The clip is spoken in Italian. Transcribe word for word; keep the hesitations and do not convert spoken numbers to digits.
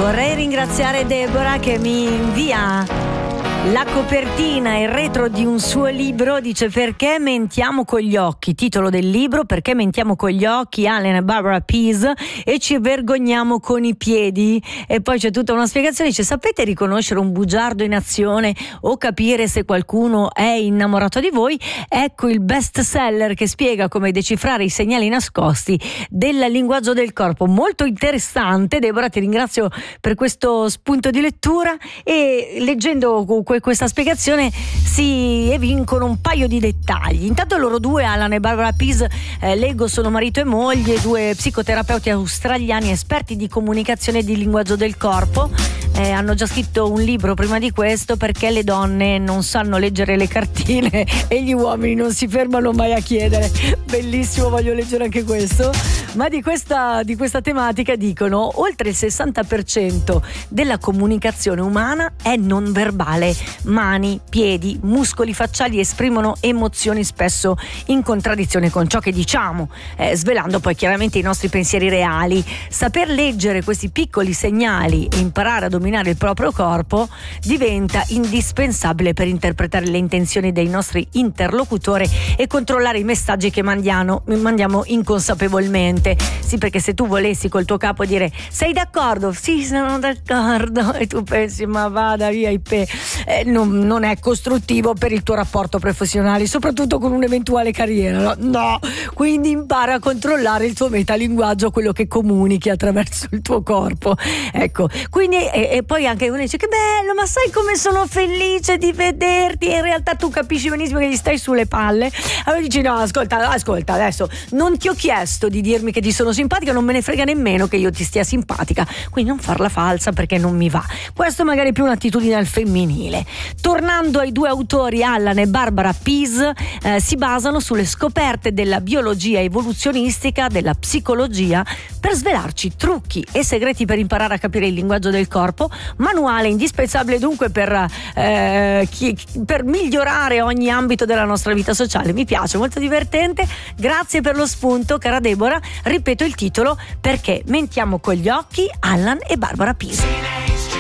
Vorrei ringraziare Deborah che mi invia la copertina e il retro di un suo libro. Dice: perché mentiamo con gli occhi, titolo del libro, perché mentiamo con gli occhi, Allen e Barbara Pease, e ci vergogniamo con i piedi. E poi c'è tutta una spiegazione, dice: sapete riconoscere un bugiardo in azione o capire se qualcuno è innamorato di voi? Ecco il best seller che spiega come decifrare i segnali nascosti del linguaggio del corpo. Molto interessante, Deborah, ti ringrazio per questo spunto di lettura. E leggendo questa spiegazione si evincono un paio di dettagli. Intanto loro due, Allen e Barbara Pease, eh, leggo, sono marito e moglie, due psicoterapeuti australiani esperti di comunicazione e di linguaggio del corpo. Eh, hanno già scritto un libro prima di questo, perché le donne non sanno leggere le cartine e gli uomini non si fermano mai a chiedere. Bellissimo, voglio leggere anche questo. Ma di questa, di questa tematica dicono: oltre il sessanta per cento della comunicazione umana è non verbale. Mani, piedi, muscoli facciali esprimono emozioni spesso in contraddizione con ciò che diciamo, eh, svelando poi chiaramente i nostri pensieri reali. Saper leggere questi piccoli segnali e imparare a dominare il proprio corpo diventa indispensabile per interpretare le intenzioni dei nostri interlocutori e controllare i messaggi che mandiamo, mandiamo inconsapevolmente. Sì, perché se tu volessi col tuo capo dire: sei d'accordo? Sì, sono d'accordo, e tu pensi: ma vada via i pe... Eh, non, non è costruttivo per il tuo rapporto professionale, soprattutto con un'eventuale carriera, no? No, quindi impara a controllare il tuo metalinguaggio, quello che comunichi attraverso il tuo corpo. Ecco, quindi e, e poi anche uno dice: che bello, ma sai come sono felice di vederti, e in realtà tu capisci benissimo che gli stai sulle palle. Allora dici: no, ascolta, ascolta, adesso non ti ho chiesto di dirmi che ti sono simpatica, non me ne frega nemmeno che io ti stia simpatica, quindi non farla falsa perché non mi va. Questo magari è più un'attitudine al femminile. Tornando ai due autori, Allen e Barbara Pease, eh, si basano sulle scoperte della biologia evoluzionistica, della psicologia, per svelarci trucchi e segreti per imparare a capire il linguaggio del corpo. Manuale indispensabile dunque per, eh, chi, per migliorare ogni ambito della nostra vita sociale. Mi piace, molto divertente. Grazie per lo spunto, cara Deborah. Ripeto il titolo: perché mentiamo con gli occhi, Allen e Barbara Pease.